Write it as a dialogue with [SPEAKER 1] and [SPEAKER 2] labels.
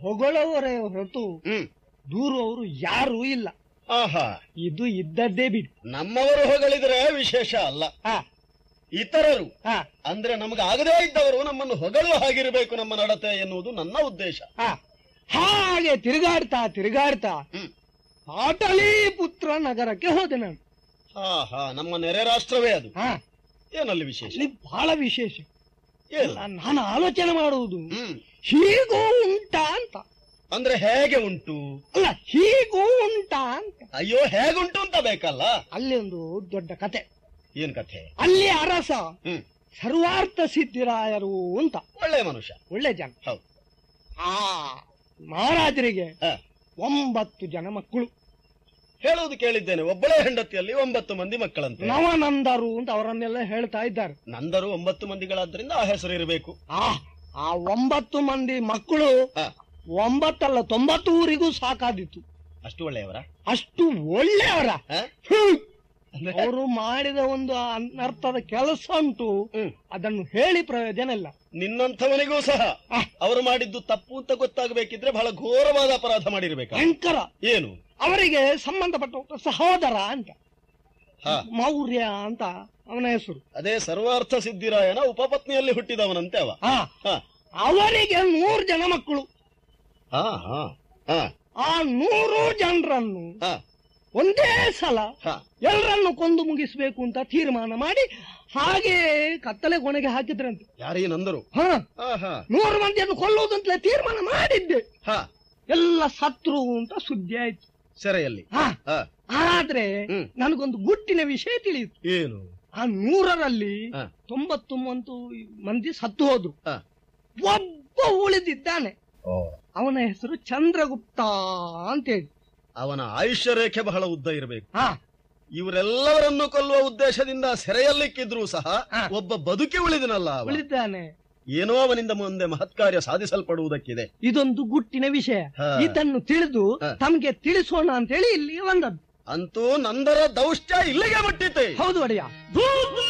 [SPEAKER 1] ಹೊಗಳವರೇ ಹೊರತು ದೂರುವವರು ಯಾರೂ ಇಲ್ಲ.
[SPEAKER 2] ಆಹಾ,
[SPEAKER 1] ಇದು ಇದ್ದದ್ದೇ ಬಿಡಿ.
[SPEAKER 2] ನಮ್ಮವರು ಹೊಗಳಿದ್ರೆ ವಿಶೇಷ ಅಲ್ಲ, ಇತರರು ಅಂದ್ರೆ ನಮ್ಗೆ ಆಗದೇ ಇದ್ದವರು ನಮ್ಮನ್ನು ಹೊಗಳುವ ಹಾಗಿರಬೇಕು ನಮ್ಮ ನಡತೆ ಎನ್ನುವುದು ನನ್ನ ಉದ್ದೇಶ.
[SPEAKER 1] ಹಾಗೆ ತಿರುಗಾಡ್ತಾ ತಿರುಗಾಡ್ತಾ ಪಾಟಲಿ ಪುತ್ರ ನಗರಕ್ಕೆ ಹೋದೆ ನಾನು.
[SPEAKER 2] ನಮ್ಮ ನೆರೆ ರಾಷ್ಟ್ರವೇ ಅದು. ಏನಲ್ಲಿ ವಿಶೇಷ?
[SPEAKER 1] ಬಹಳ ವಿಶೇಷ. ನಾನು ಆಲೋಚನೆ ಮಾಡುವುದು ಹೀಗೂ ಉಂಟಾ ಅಂತ.
[SPEAKER 2] ಅಂದ್ರೆ ಹೇಗೆ ಉಂಟು?
[SPEAKER 1] ಅಲ್ಲ, ಹೀಗೂ ಉಂಟಾ ಅಂತ.
[SPEAKER 2] ಅಯ್ಯೋ, ಹೇಗುಂಟು ಅಂತ ಬೇಕಲ್ಲ. ಅಲ್ಲಿ
[SPEAKER 1] ಒಂದು ದೊಡ್ಡ ಕತೆ.
[SPEAKER 2] ಏನ್ ಕಥೆ?
[SPEAKER 1] ಅಲ್ಲಿ ಅರಸ ಸರ್ವಾರ್ಥ ಸಿದ್ಧಿರಾಯರು ಅಂತ
[SPEAKER 2] ಒಳ್ಳೆ ಮನುಷ್ಯ,
[SPEAKER 1] ಒಳ್ಳೆ ಜನ.
[SPEAKER 2] ಹೌದು.
[SPEAKER 1] ಆ ಮಹಾರಾಜರಿಗೆ 9 ಜನ ಮಕ್ಕಳು.
[SPEAKER 2] ಹೇಳುವುದು ಕೇಳಿದ್ದೇನೆ, ಒಬ್ಬಳೇ ಹೆಂಡತಿಯಲ್ಲಿ 9 ಮಂದಿ ಮಕ್ಕಳಂತೆ.
[SPEAKER 1] ನವನಂದರು ಅಂತ ಅವರನ್ನೆಲ್ಲ ಹೇಳ್ತಾ ಇದ್ದಾರೆ.
[SPEAKER 2] ನಂದರು 9 ಮಂದಿಗಳಾದ್ರಿಂದ ಆ ಹೆಸರು ಇರಬೇಕು.
[SPEAKER 1] ಆ 9 ಮಂದಿ ಮಕ್ಕಳು 9 ಅಲ್ಲ 90 ಊರಿಗೂ ಸಾಕಾದಿತ್ತು.
[SPEAKER 2] ಅಷ್ಟು ಒಳ್ಳೆಯವರ?
[SPEAKER 1] ಅಷ್ಟು ಒಳ್ಳೆಯವರ. ಅವರು ಮಾಡಿದ ಒಂದು ಅನರ್ಥದ ಕೆಲಸ ಉಂಟು, ಅದನ್ನು ಹೇಳಿ ಪ್ರಯೋಜನ ಇಲ್ಲ.
[SPEAKER 2] ನಿನ್ನಂಥವನಿಗೂ ಸಹ ಅವರು ಮಾಡಿದ್ದು ತಪ್ಪು ಅಂತ ಗೊತ್ತಾಗಬೇಕಿದ್ರೆ ಬಹಳ ಘೋರವಾದ ಅಪರಾಧ ಮಾಡಿರ್ಬೇಕು.
[SPEAKER 1] ಭಯಂಕರ.
[SPEAKER 2] ಏನು?
[SPEAKER 1] ಅವರಿಗೆ ಸಂಬಂಧಪಟ್ಟ ಸಹೋದರ ಅಂತ, ಮೌರ್ಯ ಅಂತ ಅವನ ಹೆಸರು.
[SPEAKER 2] ಅದೇ ಸರ್ವಾರ್ಥ ಸಿದ್ಧಿರಾಯನ ಉಪಪತ್ನಿಯಲ್ಲಿ ಹುಟ್ಟಿದವನಂತೆ ಅವ.
[SPEAKER 1] ಅವರಿಗೆ 100 ಜನ ಮಕ್ಕಳು. ಆ 100 ಜನರನ್ನು ಒಂದೇ ಸಲ ಎಲ್ಲರನ್ನು ಕೊಂದು ಮುಗಿಸ್ಬೇಕು ಅಂತ ತೀರ್ಮಾನ ಮಾಡಿ ಹಾಗೆ ಕತ್ತಲೆ ಕೊನೆಗೆ ಹಾಕಿದ್ರಂತೆ.
[SPEAKER 2] ಯಾರೇನಂದರು?
[SPEAKER 1] 100 ಮಂದಿಯನ್ನು ಕೊಲ್ಲುವುದಂತಲೇ ತೀರ್ಮಾನ ಮಾಡಿದ್ದೆ. ಎಲ್ಲ ಸತ್ರು ಅಂತ ಸುದ್ದಿ ಆಯ್ತು
[SPEAKER 2] ಸೆರೆಯಲ್ಲಿ.
[SPEAKER 1] ಆದ್ರೆ ನನಗೊಂದು ಗುಟ್ಟಿನ ವಿಷಯ ತಿಳಿಯಿತು.
[SPEAKER 2] ಏನು?
[SPEAKER 1] ಆ 100ರಲ್ಲಿ 90 ಮಂದಿ ಸತ್ತು ಹೋದ್ರು. ಒಬ್ಬ ಉಳಿದಿದ್ದಾನೆ. ಅವನ ಹೆಸರು ಚಂದ್ರಗುಪ್ತ ಅಂತೇಳಿ.
[SPEAKER 2] ಅವನ ಆಯುಷ್ಯ ರೇಖೆ ಬಹಳ ಉದ್ದ ಇರಬೇಕು. ಇವರೆಲ್ಲವರನ್ನು ಕೊಲ್ಲುವ ಉದ್ದೇಶದಿಂದ ಸೆರೆಯಲ್ಲಿಕ್ಕಿದ್ರೂ ಸಹ ಒಬ್ಬ ಬದುಕಿ ಉಳಿದನಲ್ಲ,
[SPEAKER 1] ಉಳಿದಿದ್ದಾನೆ.
[SPEAKER 2] ಏನೋ ಅವನಿಂದ ಮುಂದೆ ಮಹತ್ಕಾರ್ಯ ಸಾಧಿಸಲ್ಪಡುವುದಕ್ಕಿದೆ.
[SPEAKER 1] ಇದೊಂದು ಗುಟ್ಟಿನ ವಿಷಯ. ಇದನ್ನು ತಿಳಿದು ತಮಗೆ ತಿಳಿಸೋಣ ಅಂತೇಳಿ ಇಲ್ಲಿ ಬಂದದ್ದು.
[SPEAKER 2] ಅಂತೂ ನಂದರ ದೌಷ್ಟ್ಯ ಇಲ್ಲಿಗೆ ಮುಟ್ಟಿತೆ.
[SPEAKER 1] ಹೌದು ಒಡೆಯ.